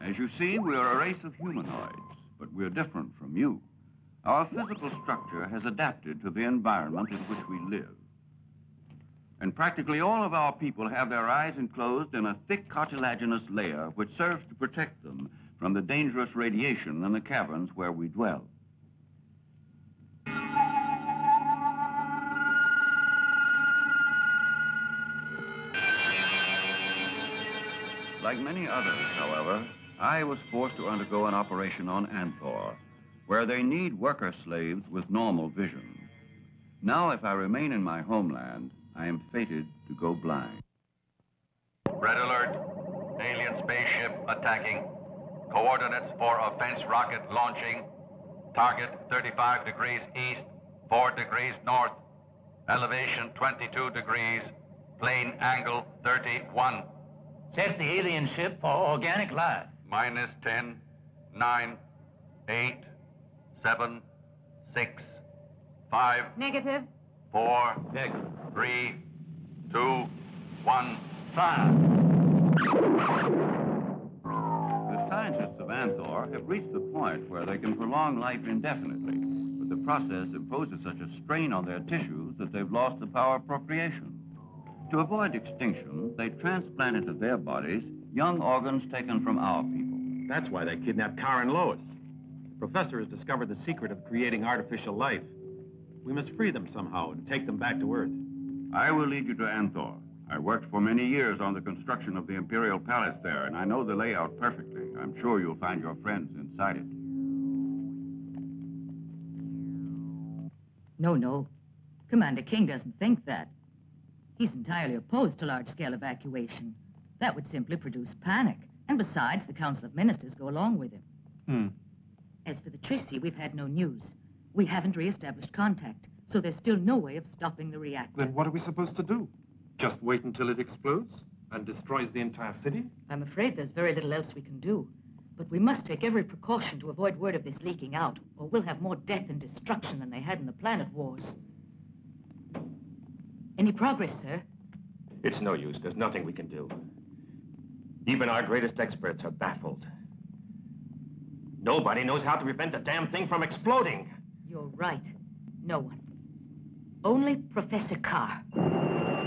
As you see, we are a race of humanoids, but we're different from you. Our physical structure has adapted to the environment in which we live. And practically all of our people have their eyes enclosed in a thick cartilaginous layer which serves to protect them from the dangerous radiation in the caverns where we dwell. Like many others, however, I was forced to undergo an operation on Anthor, where they need worker slaves with normal vision. Now, if I remain in my homeland, I am fated to go blind. Red alert. Alien spaceship attacking. Coordinates for offense rocket launching. Target 35 degrees east, 4 degrees north. Elevation 22 degrees. Plane angle 31. Set the alien ship for organic life. Minus 10, 9, 8, 7, 6, 5. Negative. 4, Negative. 3, 2, 1. Fire. The scientists of Anthor have reached the point where they can prolong life indefinitely, but the process imposes such a strain on their tissues that they've lost the power of procreation. To avoid extinction, they transplant into their bodies young organs taken from our people. That's why they kidnapped Kara and Lois. The professor has discovered the secret of creating artificial life. We must free them somehow and take them back to Earth. I will lead you to Anthor. I worked for many years on the construction of the Imperial Palace there, and I know the layout perfectly. I'm sure you'll find your friends inside it. No. Commander King doesn't think that. He's entirely opposed to large-scale evacuation. That would simply produce panic. And besides, the Council of Ministers go along with him. As for the Tracy, we've had no news. We haven't re-established contact, so there's still no way of stopping the reactor. Then what are we supposed to do? Just wait until it explodes and destroys the entire city? I'm afraid there's very little else we can do. But we must take every precaution to avoid word of this leaking out, or we'll have more death and destruction than they had in the Planet Wars. Any progress, sir? It's no use. There's nothing we can do. Even our greatest experts are baffled. Nobody knows how to prevent the damn thing from exploding. You're right. No one. Only Professor Carr.